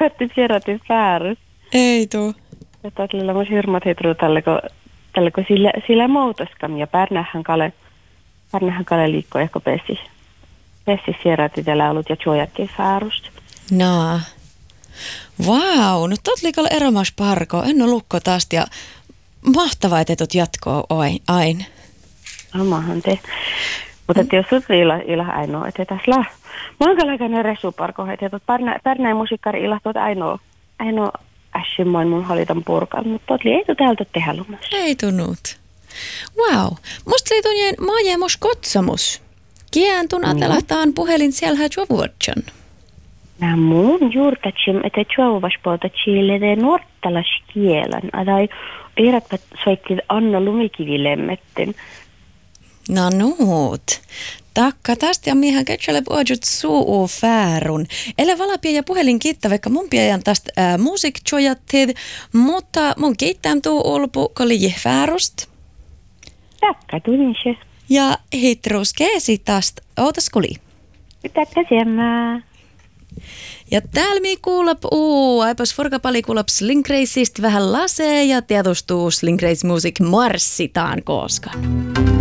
Koitti tiedätin väärys. Ei tuu. Että tällä mun hirmat hitru tälleko sillä muutoskam ja pärnähän kale liikkoi ehkä pesi. Pesi sierati tällä ollut ja juojattiin väärusta. Naa. Vau, no tot liikalla eromas parko. En ole lukko taas ja mahtavaa, että tot jatkoa aina. Omahan te. Mutta jos sut ila ainoa, että tässä la. Mä oon kalakainen resuparko, että pärnäin musiikkari ila tuot ainoa ässimmoin mun halitan purkan, mutta tot ei tu täältä tehdä lumassa. Ei tunnut. Wow. Musta liitunjen maajemus kotsamus. Kien tunatelahtaan puhelin siellä juovuotjan. Mä muun juurtatsim, että juovaspuolta chiilede nuortalas kielan. Adai iratpat soittiin Anna Lumikivilemmettin. No nuut. Takka tästä ja mihän ketselle puhujut suu fäärun. Ele valapia ja puhelin kiittää, vaikka mun pian tästä musiikkijojattid, mutta mun kiittää tuu ulpu koli fäärust. Takka tunnishe. Ja hitrus keesi tästä outaskuli. Takka siemmää. Ja täällä mi kuulap aipas forkapali kuulap Slinkreisistä vähän lasee ja tietostuu Slinkreis musiik marssitaan koskaan.